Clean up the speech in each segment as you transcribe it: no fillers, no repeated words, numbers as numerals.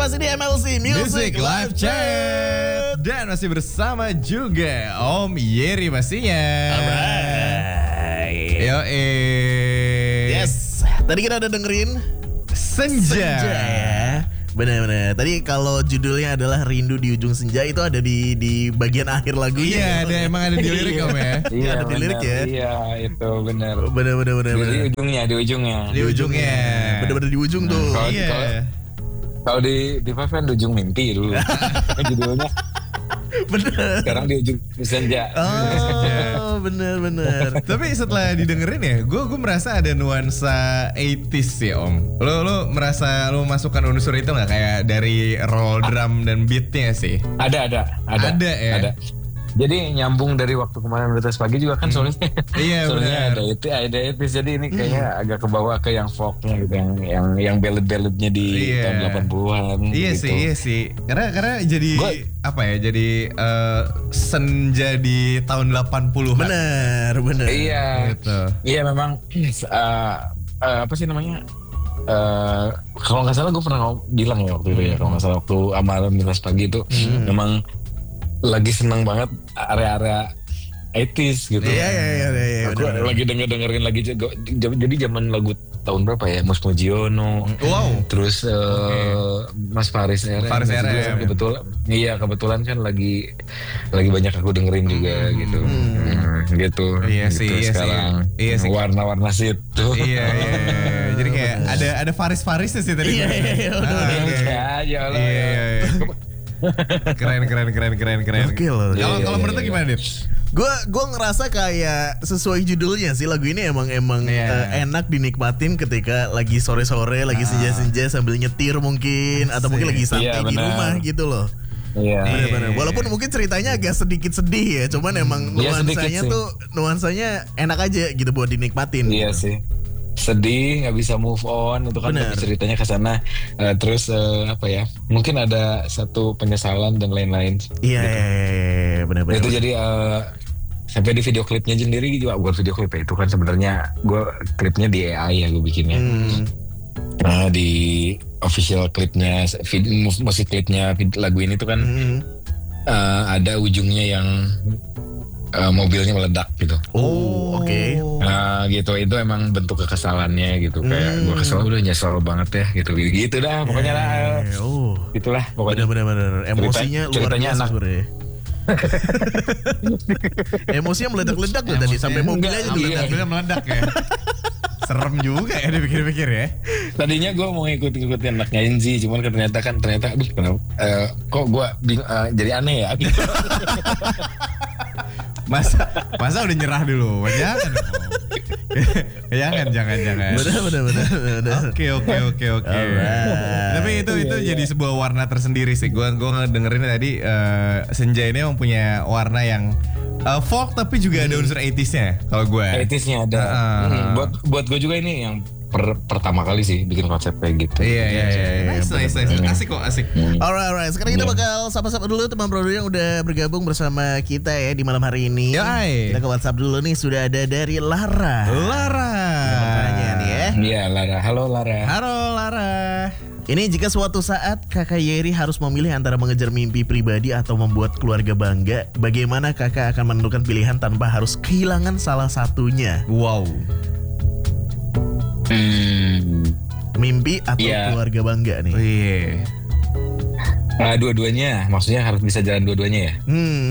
masih di MLC Music Live Chat. Dan masih bersama juga Om Yeri pastinya. Alright. Yo Yes. Tadi kita udah dengerin Senja. ya. Benar-benar. Tadi kalau judulnya adalah Rindu di Ujung Senja, itu ada di bagian akhir lagunya. Iya, emang ada di lirik Om ya. Iya, ada di lirik ya. Iya, itu benar. Benar. Di ujungnya. Di ujungnya. Benar-benar di ujung tuh. Kalau- Iya. Kalau di Five kan di ujung mimpi dulu. Judulnya. Bener. Sekarang di ujung senja. Oh, bener. Tapi setelah didengerin ya, gue merasa ada nuansa 80s ya Om. Lo merasa lo masukkan unsur itu nggak, kayak dari roll drum dan beatnya sih? Ada ya? Ada. Jadi nyambung dari waktu kemarin Betas Pagi juga kan soalnya. Iya, soalnya benar. ada itu. Jadi ini kayaknya agak kebawa ke yang folknya gitu, yang ballad-balladnya di Iya. tahun 80-an. Iya gitu. sih. Karena jadi apa ya? Jadi senja di tahun 80-an. Bener. Iya. Gitu. Iya memang apa sih namanya? Kalau nggak salah gue pernah bilang ya waktu itu ya, kalau nggak salah waktu amalan Betas Pagi itu memang lagi senang banget area-area 80s gitu. Iya. Aku lagi dengerin lagi juga. Jadi zaman lagu tahun berapa ya? Mus Mujiono. Wow. Terus Mas Faris RM. Kebetulan kan lagi banyak aku dengerin juga gitu. Gitu. Iya sih. Sekarang Iya sih. warna-warna situ. Iya. Jadi kayak ada Faris-Farisnya sih tadi. Iya. Ya Allah. Iya. Keren. Oke loh. Kalau menurut lu gimana, Dit? Gue ngerasa kayak sesuai judulnya sih, lagu ini emang enak dinikmatin ketika lagi sore-sore, lagi senja-senja sambil nyetir mungkin, atau mungkin lagi santai Iya, di benar. rumah gitu loh. Iya. Bener-bener. Walaupun mungkin ceritanya agak sedikit sedih ya, cuman emang Iya, sedikit nuansanya sih. tuh nuansanya enak aja gitu buat dinikmatin. Iya gitu. sih. Sedih, nggak bisa move on, itu kan Bener. tapi ceritanya ke sana. Terus apa ya? Mungkin ada satu penyesalan dan lain-lain. Iya, benar-benar. Itu jadi sampai di video klipnya sendiri juga, bukan video klip ya, itu kan sebenarnya gue klipnya di AI ya gue bikinnya. Nah, di official klipnya, musik klipnya lagu ini tuh kan ada ujungnya yang mobilnya meledak gitu. Oh, oke. Nah gitu, itu emang bentuk kekesalannya gitu. Kayak gue kesel, udah nyesel banget ya gitu. Gitu dah pokoknya lah. Oh, Itulah pokoknya. benar-benar emosinya luar ceritanya biasa enak. sebenarnya. Emosinya meledak-ledak tuh tadi, sampai mobilnya juga Iya. meledak. Meledak ya. Serem juga ya dipikir-pikir ya. Tadinya gue mau ngikutin anak Nyanzi, cuman ternyata aduh kenapa kok gue jadi aneh ya gitu. Masa udah nyerah dulu? Jangan dong. Jangan. Benar. Oke. Alright. Tapi itu jadi sebuah warna tersendiri sih. Gua ngedengerin tadi Senja ini emang punya warna yang folk tapi juga ada unsur 80s-nya kalau gue. 80s-nya ada. Buat gue juga ini yang pertama kali sih bikin konsep kayak gitu. Iya. Nice. Asik kok, asik. Alright. Sekarang kita bakal sapa-sapa dulu teman bro yang udah bergabung bersama kita ya di malam hari ini. Yoi. Kita ke WhatsApp dulu nih, sudah ada dari Lara. Pertanyaan nih ya. Iya Lara, halo Lara. Halo Lara. Ini jika suatu saat kakak Yeri harus memilih antara mengejar mimpi pribadi atau membuat keluarga bangga, bagaimana kakak akan menentukan pilihan tanpa harus kehilangan salah satunya? Wow. Mimpi atau Iya. keluarga bangga nih? Iya. Dua-duanya, maksudnya harus bisa jalan dua-duanya ya.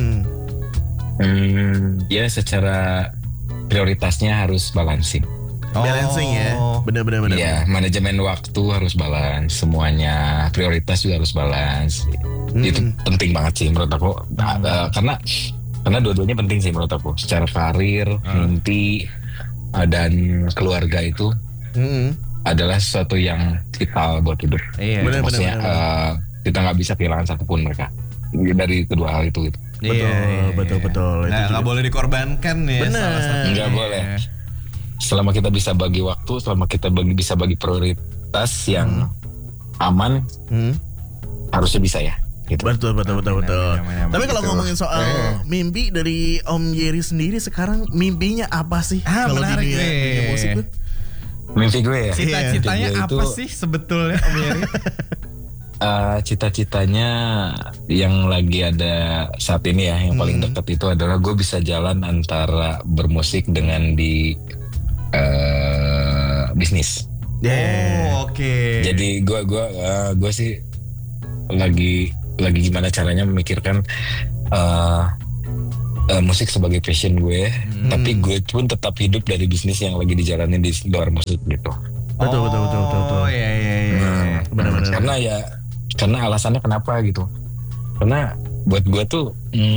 Ya secara prioritasnya harus balancing. Balancing ya. Benar-benar. Iya, manajemen waktu harus balance, semuanya prioritas juga harus balance. Itu penting banget sih menurut aku. Karena dua-duanya penting sih menurut aku. Secara karir, mimpi, dan keluarga itu adalah sesuatu yang vital buat hidup. Iya. Maksudnya kita nggak bisa kehilangan satupun mereka dari kedua hal itu gitu. Betul. Nah, Itu nggak juga. boleh dikorbankan ya. Bener. Salah satunya. Nggak boleh. Selama kita bisa bagi waktu, selama kita bisa bagi prioritas yang aman, harusnya bisa ya. Gitu. Betul. Amin. Tapi kalau Gitu. ngomongin soal mimpi dari Om Yeri sendiri sekarang, mimpinya apa sih? Kalau di menarik dunia nih. musik tuh? Mimpi gue ya. Cita-citanya Mimpi gue apa sih sebetulnya Om Yeri? cita-citanya yang lagi ada saat ini ya, yang paling dekat itu adalah gue bisa jalan antara bermusik dengan di bisnis. Oh, oke. Jadi gue sih lagi gimana caranya memikirkan musik sebagai passion gue, tapi gue pun tetap hidup dari bisnis yang lagi dijalanin di luar musik gitu. Betul. Oh iya. Benar-benar. Karena alasannya kenapa gitu. Karena buat gue tuh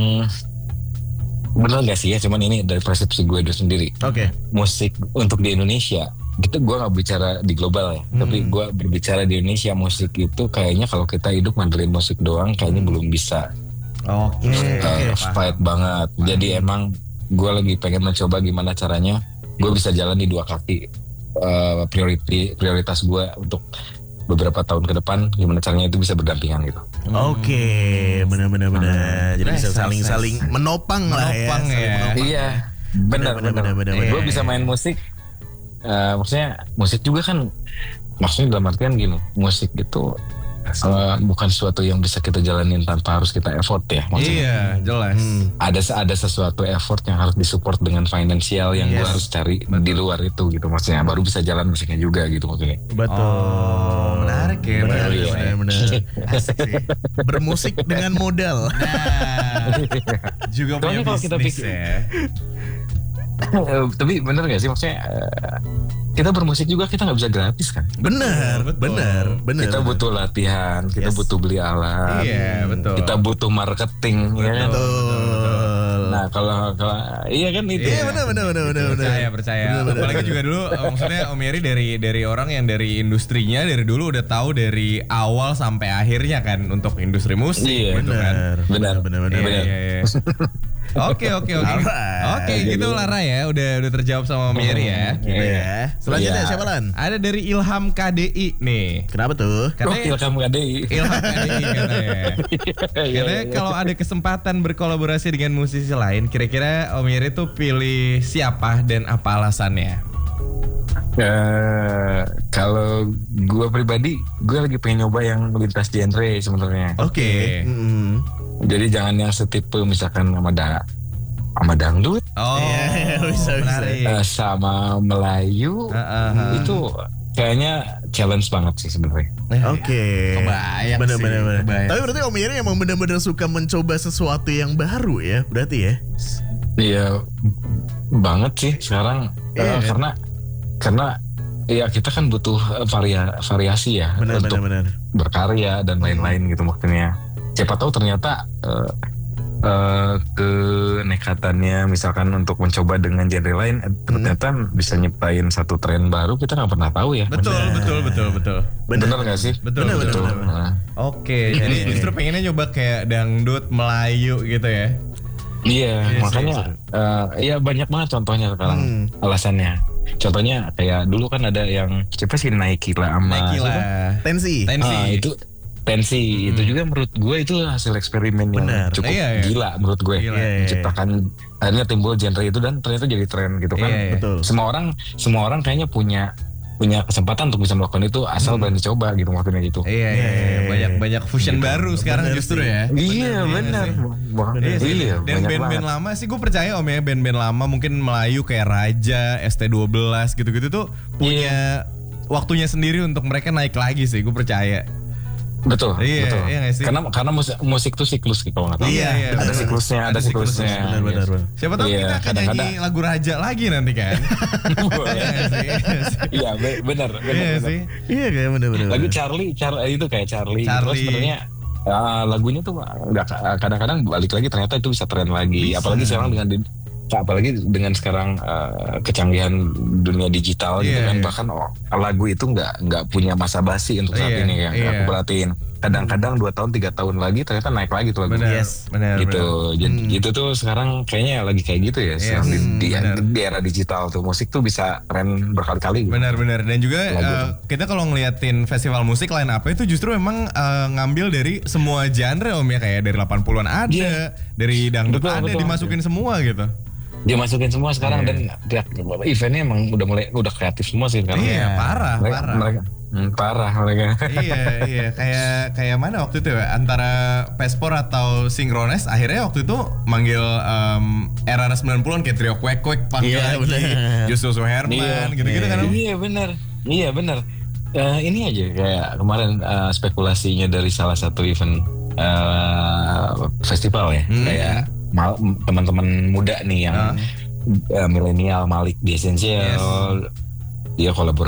bener gak sih ya, cuman ini dari persepsi gue itu sendiri. Oke. Musik untuk di Indonesia, gitu gue gak bicara di global ya, tapi gue berbicara di Indonesia, musik itu kayaknya kalau kita hidup ngandelin musik doang kayaknya belum bisa Oke. fight banget. Jadi emang gue lagi pengen mencoba gimana caranya gue bisa jalan di dua kaki. Prioritas gue untuk beberapa tahun ke depan gimana caranya itu bisa berdampingan gitu. Oke, benar. Jadi bisa saling menopang lah ya. Menopang ya. Iya, benar. Gue bisa main musik. Maksudnya musik juga kan, maksudnya dalam artian gini, musik itu bukan sesuatu yang bisa kita jalanin tanpa harus kita effort ya. Maksudnya, Iya, jelas. ada sesuatu effort yang harus disupport dengan finansial yang gue harus cari di luar itu gitu, maksudnya baru bisa jalan musiknya juga gitu maksudnya. Betul. Menarik ya. Benar. Asik sih. Bermusik dengan modal. Juga Tapi punya kalau kita bisnis pikir- ya. Tapi bener gak sih maksudnya kita bermusik juga kita nggak bisa gratis kan? Benar. Kita butuh latihan, kita Yes. butuh beli alat, Iya, betul. kita butuh marketing, ya kan? Betul. Nah kalau iya kan itu. Iya benar. Percaya. Bener. Apalagi juga dulu maksudnya Om Yeri dari orang yang dari industrinya dari dulu udah tahu dari awal sampai akhirnya kan untuk industri musik Iya, gitu kan. Benar. Iya. Oke. Alright. Oke, gitu Lara ya. Udah terjawab sama Om Yeri ya. Gitu ya. Selanjutnya Iya. siapa Lan? Ada dari Ilham KDI nih. Kenapa tuh? Katanya Ilham KDI. Ilham KDI katanya. Katanya kalau ada kesempatan berkolaborasi dengan musisi lain, kira-kira Om Yeri tuh pilih siapa dan apa alasannya? Kalau gue pribadi, gue lagi pengen nyoba yang lintas genre sebenarnya. Oke. Jadi jangan yang setipe misalkan sama dangdut, Oh, Iya, bisa. menarik. sama Melayu, itu kayaknya challenge banget sih sebenarnya. Oke. Kebayang sih, Bener. kebayang. Tapi berarti Om Yeri emang bener-bener suka mencoba sesuatu yang baru ya, berarti ya? Iya banget sih sekarang. Iya, kan? Karena ya kita kan butuh variasi ya untuk Bener. berkarya dan lain-lain gitu maksudnya. Siapa tahu ternyata kenekatannya misalkan untuk mencoba dengan genre lain ternyata bisa nyiptain satu tren baru, kita nggak pernah tahu ya. Betul. Bener nggak sih? Betul. Nah, Oke, jadi justru pengennya nyoba kayak dangdut Melayu gitu ya. iya, Iya sih, makanya ya banyak banget contohnya sekarang alasannya. Contohnya kayak dulu kan ada yang siapa sih Nike lah sama Nike siapa? lah. Tensi. Itu Tensi itu juga menurut gue itu hasil eksperimen yang Benar. cukup Iya. gila menurut gue. Gila. Menciptakan akhirnya timbul genre itu dan ternyata jadi tren gitu kan. Iya. Betul. Semua orang kayaknya punya kesempatan untuk bisa melakukan itu asal berani coba gitu maksudnya gitu. Iya. Banyak fusion baru sekarang Bener justru sih. ya. Iya benar. Iya sih. Iya, Dan banyak band-band banget. lama sih gue percaya Om ya, band-band lama mungkin Melayu kayak Raja, ST12 gitu-gitu tuh punya waktunya sendiri untuk mereka naik lagi sih, gue percaya. Betul, Iya, betul. iya nggak sih? Karena musik tuh siklus gitu kalau nggak tahu. Iya, ada benar. siklusnya, ada siklusnya. Benar. Siapa tahu Iya, kita akan kadang-kadang. nyanyi lagu Raja lagi nanti kan. Iya nggak sih? Iya, benar. Iya sih. Iya kayak bener. Lagu Charlie itu kayak Charlie. Charlie. Terus sebenarnya lagunya tuh nggak kadang-kadang balik lagi ternyata itu bisa tren lagi. Bisa. Apalagi dengan sekarang kecanggihan dunia digital gitu Iya, kan, iya. bahkan lagu itu nggak punya masa basi untuk saat Iya, ini ya. iya. Aku perhatiin kadang-kadang 2 tahun 3 tahun lagi ternyata naik lagi tuh lagu. Benar. Yes. Benar. Gitu. Jadi itu tuh sekarang kayaknya lagi kayak gitu ya. Yes. Sekarang Benar. di era digital tuh musik tuh bisa tren berkali-kali gitu. Benar. Dan juga Lagu kita kalau ngeliatin festival musik line up itu justru memang ngambil dari semua genre Om ya, kayak dari 80-an ada, Iya. dari dangdut Betul, ada, betul. dimasukin semua gitu. Dia masukin semua sekarang Iya. dan eventnya emang udah kreatif semua sih sekarang. Iya, parah. Parah mereka. Iya kayak mana waktu itu ya, antara Pespor atau Synchronize akhirnya waktu itu manggil era 90-an kayak Trio Kwek Kwek panggil Iya, lagi bener. Justus Herman gitu-gitu kan. Iya benar. Ini aja kayak kemarin spekulasinya dari salah satu event festival ya, kayak teman-teman muda nih yang milenial Malik di Essential, dia kolaborasi